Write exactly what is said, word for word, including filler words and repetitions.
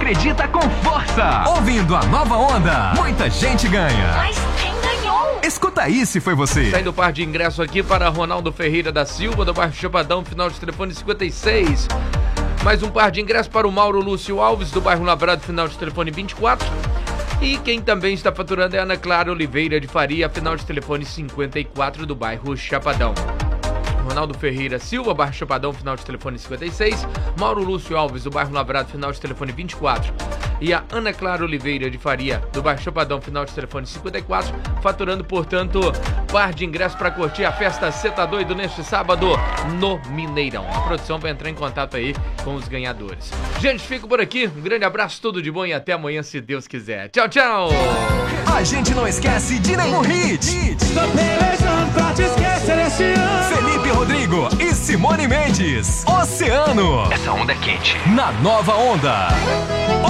acredita com força. Ouvindo a nova onda, muita gente ganha. Mas quem ganhou? Escuta aí se foi você. Saindo o par de ingresso aqui para Ronaldo Ferreira da Silva, do bairro Chapadão, final de telefone cinquenta e seis. Mais um par de ingresso para o Mauro Lúcio Alves, do bairro Labrado, final de telefone vinte e quatro. E quem também está faturando é Ana Clara Oliveira de Faria, final de telefone cinquenta e quatro, do bairro Chapadão. Ronaldo Ferreira Silva, bairro Chapadão, final de telefone cinquenta e seis. Mauro Lúcio Alves, do bairro Labrado, final de telefone vinte e quatro. E a Ana Clara Oliveira de Faria, do bairro Chapadão, final de telefone cinquenta e quatro, faturando, portanto, par de ingressos para curtir a festa Cê Tá Doido neste sábado no Mineirão. A produção vai entrar em contato aí com os ganhadores. Gente, fico por aqui. Um grande abraço, tudo de bom e até amanhã, se Deus quiser. Tchau, tchau! A gente não esquece de nenhum hit. Felipe Rodrigo e Simone Mendes. Oceano. Essa onda é quente. Na nova onda.